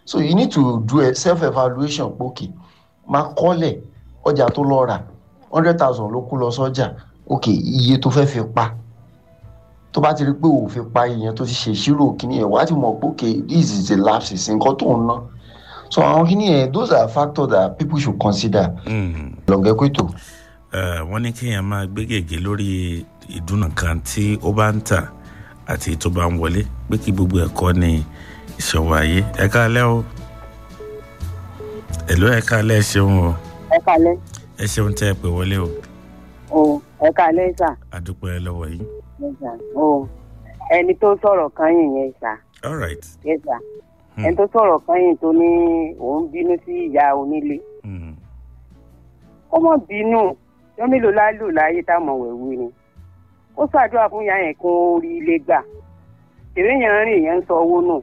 So you need to do a self-evaluation. Okay, máa kọ́lẹ̀ ọjà tó lọ rà 100,000 ló kó lọ sọ́jà. Okay, iye tó fẹ́ fi pa. Tó bá ti rí pé ò fi pa ìyẹn tó ti ṣe ìṣirò kíní ẹ̀ wá ti mọ̀ pé okay, this is a lapses nǹkan tó ń ná. So àwọn kíní ẹ̀ those are factors that people should consider. Lọ́ngẹ́kùtò. Wọ́n ní kéèyàn máa gbé gègé lórí ìdúnà kan tí ó bá ń tà àti tó bá ń wọlé pé kí gbogbo ẹ̀kọ́ ní ìṣòwò ayé. Ẹ káalẹ́ o. Hello, ẹ káalẹ́, ẹ ṣeun o. Ẹ káalẹ́. Ẹ ṣeun tẹ́ ẹ pè wọlé o. Ẹ káalẹ́ sà. Àdúpẹ́ lọ́wọ́ yìí. Ẹni tó sọ̀rọ̀ kan yẹn sà. All right. Yes sà. Ẹni tó sọ̀rọ̀ kan yẹn tó ní òun bínú sí ìyá onílé. Ó mọ̀ bínú yọ́ mélòó lálù láyé táwọn wẹ̀wù ni. Ó ṣàdúrà fún ìyá yẹn kó rí ilé gbà. Èrè yẹn rìn yẹn ń sọ owó nù.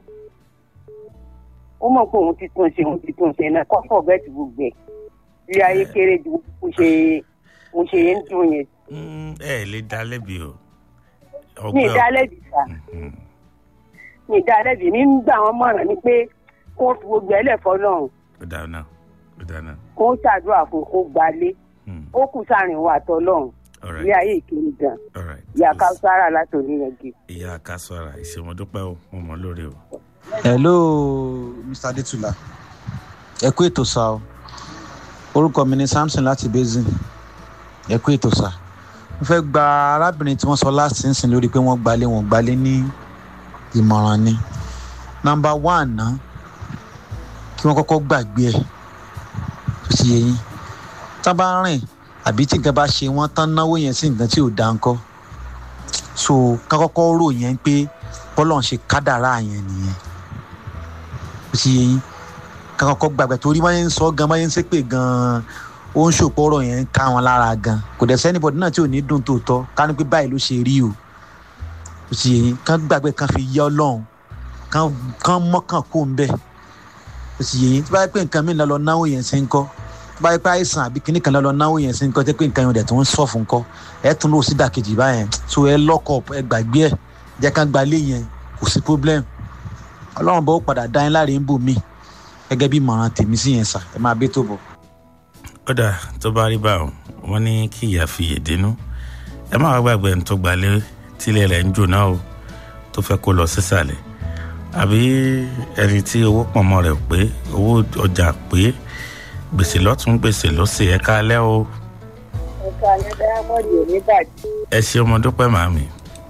Ó mọ̀ pé òun ti tún ṣe náà kọ́fọ̀ bẹ́ẹ̀ ti gbogbo ẹ̀. Bí ayé kéré ju mo ṣe yẹn ń dùn yẹn. Ẹ lè dá lẹ́bi o. Mi dá lẹ́bi sá. Mi dá lẹ́bi mi ń gbà wọ́n mọ̀ràn ni pé kó fi gbogbo ẹlẹ́fọ́ lọ́rùn. Ó dáná. Kó ṣàdúrà fún kó gbalé. Ó kù sáàrin wa àtọ́ lọ́rùn. Ilé ayé ìkíni gan. Ìyá Kására láti Oníyanjú. Ìyá Kására ìṣèwọ̀dúpẹ́ o mo mọ̀ lórí o. Hello Mr. Adétúlà. Ẹ kú ètò sá o. Orúkọ mi ni Samson láti Basin. Ẹ kú ètò sá. Mo fẹ́ gba arábìnrin tí wọ́n sọ láti sínsìn lórí pé wọ́n gbalé ní ìmọ̀ràn ni. Number 1 náà kí wọ́n kọ́kọ́ gbàgbé ẹ̀ tó ti yé yín. Tá bá rìn àbí tí nǹkan bá ṣe wọ́n tán náwó yẹn sí nǹkan tí ò dá ńkọ́. So ká kọ́kọ́ rò yẹn pé bọ́lọ̀ ń ṣe kádàrá yẹn nìyẹn. Tó ti yé yín. Ká kọ́kọ́ gbàgbé torí wọ́n yẹn ń sọ gan, wọ́n yẹn ń ṣépè gan, ó ń ṣòpọ̀rọ̀ yẹn ń ká wọn lára gan. Kò dẹ̀ sẹ́ni bọ̀dí náà tí ò ní dùn tòótọ́ ká ní pé báyìí ló ṣe rí o. Tó ti yé yín. Kán gbàgbé kan fi yẹ Ọlọ́run kán mọ́kàn kó ń bẹ̀. Tó ti yé yín. Tí bá yẹ pé nǹkan mìíràn lọ náwó yẹn sí ń kọ́. Bá yẹ pé àìsàn àbí kíní kan lọ náwó yẹn sí ń kọ́ tẹ́ pé nǹkan yẹn dẹ̀ tó ń sọ fún kọ́. Ẹ tún lọ sí dàkejì báyẹn. So ẹ lock up ẹ gbàgbé ẹ jẹ́ ká gbalé yẹn kò sí problem. Ọlọ́run bó padà dá yín láre ń bò mí gẹ́gẹ́ bí ìmọ̀ràn tèmi sí yẹn sà ẹ máa bẹ́ tó bọ̀. Ọ̀dà tó bá rí báwọn wọ́n ní kí ìyá fi yèdénú. Ẹ má wá gbàgbé ẹni tó gbalé tílé rẹ̀ ń jò náà o tó fẹ́ kó lọ sísàlẹ̀. Àbí ẹni tí owó pọ̀nmọ́ rẹ̀ pé owó ọjà pé gbèsè lọ́tún gbèsè lọ́sẹ̀ ẹ káalẹ́ o. Ẹ káalẹ́ Diamond òní bàjẹ́. Ẹ ṣe ọmọ dúpẹ́ màmí.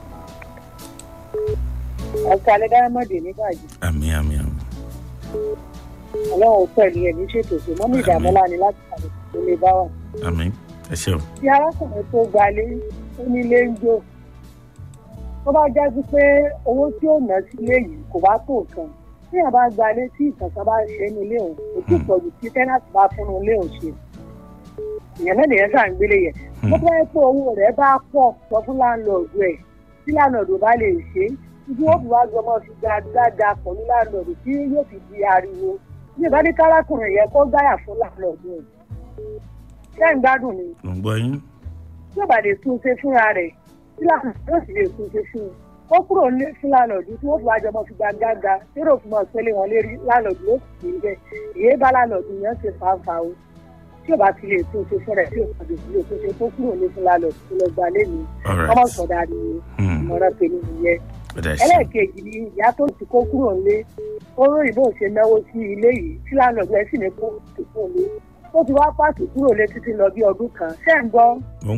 Ẹ káalẹ́ Diamond òní bàjẹ́. Àmín. Ọlọ́run pẹ̀lú ẹ̀mí ṣètò sí mọ́mí ìdààmúlá ni láti kàlẹ̀ tó lè bá wà. Àmín. Ẹ ṣeun. Tí arákùnrin tó gbalé ó nílé ń jò. Tó bá jáde pé owó tí ó ná sílé yìí kò bá tó nǹkan. Tí èèyàn bá gbalé tí ìkànkan bá ṣe ní ilé òun, ojú ìpọ̀jù tí tẹ́nàtì bá fún un ilé òun ṣe. Èèyàn náà nìyẹn sàn gbélé yẹn. Ó bá yẹ pé owó rẹ̀ bá pọ̀ sọ fún láńlọ́ọ̀dù ẹ̀ tí láńlọ́ọ̀dù bá lè ṣe. Ibi ó fi wá gbọmọ fi dáadáa pọ̀ ní láńlọ́ọ̀dù tí yóò fi di ariwo. Ní ìbá ní kárákùnrin yẹn kó gbáyà fún láńlọ́ọ̀dù ẹ̀. Ṣé ń gbádùn ni? Mo gbọ́ yín. Tí ó bá lè tún ṣe fúnra rẹ̀ tí láńlọ́ọ̀dù yóò sì lè tún ṣe fún un. Ó kúrò ní fún láńlọ́ọ̀dù tí wọ́n fi wá jọmọ fi gbàgàgà tí yóò fi mọ̀ pẹ́lẹ́ wọn lérí láńlọ́ọ̀dù ló sì rí bẹ́ẹ̀. Ìyé bá láńlọ́ọ̀dù yẹn ṣe fàáfàá o. Tí ó bá ti lè tún ṣe fúnra rẹ̀ tí ó bá lè tún ṣe tó kúrò ní fún láńlọ́ọ̀dù tó lọ gbà lẹ́nu. Ọmọ sọ̀dà ni ìmọ̀ràn tèmi nìyẹn. Ẹlẹ́ẹ̀kejì ni ìyá tó ti kó kúrò nílé ó ròyìn bó ṣe náwó sí ilé yìí tí láńlọ́ọ̀dù ẹ̀ sì ní kó kúrò nílé ó ti wá pàṣẹ kúrò lé títí lọ bí ọdún kan ṣé ń gbọ́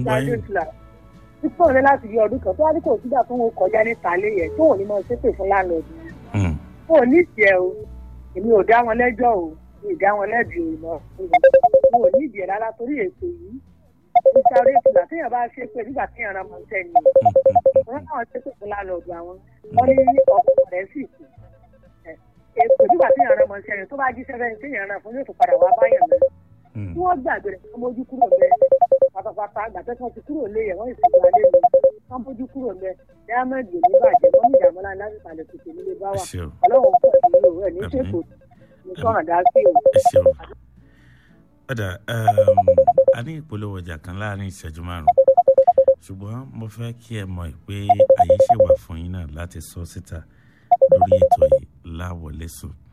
tí kúrò lé láti bí ọdún kan tó wá ní kò sígbà tó ń kọjá níta lé yẹn tó ò ní mọ ṣépè fún láńlọ́ọ̀dù yẹn ó ní ìṣẹ́ o èmi ò dá wọn lẹ́jọ́ o mi ò dá wọn lẹ́bi o mo ò ní ìdí ẹ̀ rárá torí ètò yìí ìṣàrò ìtura téèyàn bá ṣe pé nígbà téèyàn ra mọ̀ ṣẹ́ ni wọ́n náà ṣépè fún láńlọ́ọ̀dù àwọn wọ́n ní ọkọ̀ rẹ̀ sì kù ètò nígbà téèyàn ra mọ̀ ṣẹ́ ni tó bá jí sẹ́fẹ́ téèyàn ra fún yóò tó padà wá báyàn náà tí wọ́n gbàgbé rẹ̀ wọ́n mójú kúrò lẹ́ pátápátá gbàtẹ́ kan ti kúrò lé yẹn wọ́n sì gba lé mi wọ́n mójú kúrò lẹ́ Diamond òní bàjẹ́ wọ́n ní ìdààmúlá láti pàlẹ́ tètè nílé bá wà ọlọ́run pọ̀ sí ìlú rẹ̀ ní ṣètò ní sọ̀rọ̀ dá sí o. Ọ̀dà a ní ìpolówó ọjà kan láàrin ìṣẹ́jú 5 ṣùgbọ́n mo fẹ́ kí ẹ mọ̀ pé àyè ṣì wà fún yín náà láti sọ síta lórí ètò yìí láwọlé sùn.